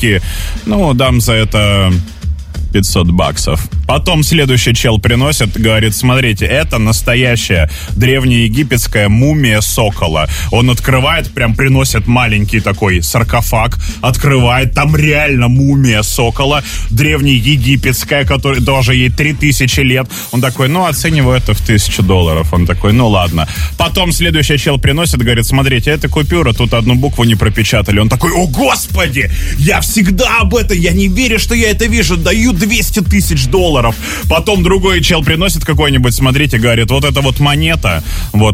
ну, дам за это $500. Потом следующий чел приносит, говорит, смотрите, это настоящая древнеегипетская мумия сокола. Он открывает, прям приносит маленький такой саркофаг, открывает, там реально мумия сокола, древнеегипетская, которая тоже ей 3000 лет. Он такой, ну, оцениваю это в $1000. Он такой, ну, ладно. Потом следующий чел приносит, говорит, смотрите, это купюра, тут одну букву не пропечатали. Он такой, о, господи, я всегда об этом, я не верю, что я это вижу, даю $200 000. Потом другой чел приносит какой-нибудь, смотрите, говорит, вот это вот монета,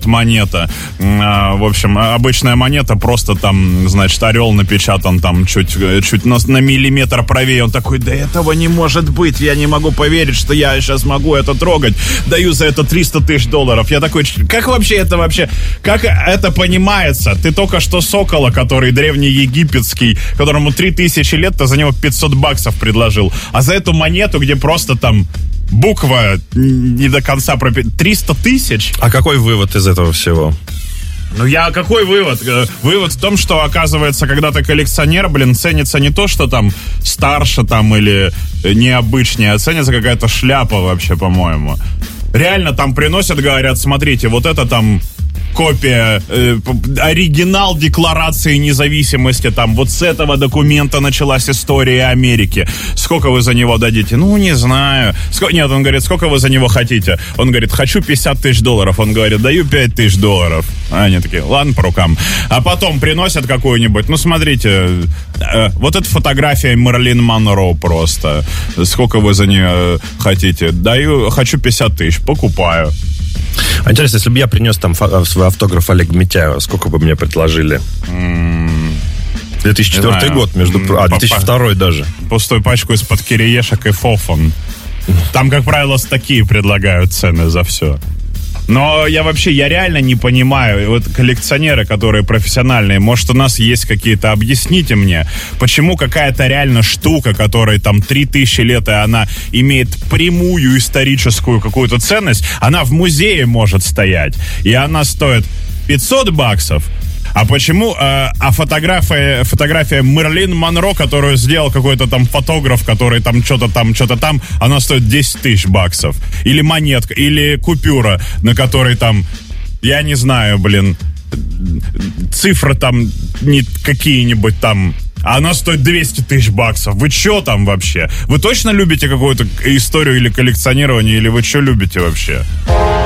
в общем, обычная монета, просто там, значит, орел напечатан там чуть на миллиметр правее. Он такой, да этого не может быть, я не могу поверить, что я сейчас могу это трогать, даю за это $300 000. Я такой, как это понимается? Ты только что сокола, который древнеегипетский, которому 3000 лет, ты за него $500 предложил, а за эту монету, где просто там буква не до конца 300 000. А какой вывод из этого всего? Какой вывод? Вывод в том, что, оказывается, когда ты коллекционер, ценится не то, что там старше там или необычнее, а ценится какая-то шляпа вообще, по-моему. Реально там приносят, говорят, смотрите, вот это там копия, оригинал Декларации независимости, там, вот с этого документа началась история Америки. Сколько вы за него дадите? Ну, не знаю. Нет, он говорит, сколько вы за него хотите? Он говорит, хочу $50 000. Он говорит, даю $5000 0. А они такие, ладно, по рукам. А потом приносят какую-нибудь, ну, смотрите, вот эта фотография Мэрилин Монро просто. Сколько вы за нее хотите? Хочу 50 000, покупаю. А интересно, если бы я принес там свой автограф Олега Митяева, сколько бы мне предложили? 2004 год, 2002 даже. Пустую пачку из-под кириешек и фофан. Там, как правило, такие предлагают цены за все. Но я реально не понимаю, вот коллекционеры, которые профессиональные, может, у нас есть какие-то, объясните мне, почему какая-то реально штука, которой там 3000 лет, и она имеет прямую историческую какую-то ценность, она в музее может стоять, и она стоит $500, а почему фотография Мэрилин Монро, которую сделал какой-то там фотограф, который там что-то там, она стоит $10 000. Или монетка, или купюра, на которой там, я не знаю, цифры там не какие-нибудь там, она стоит $200 000. Вы что там вообще? Вы точно любите какую-то историю или коллекционирование, или вы что любите вообще?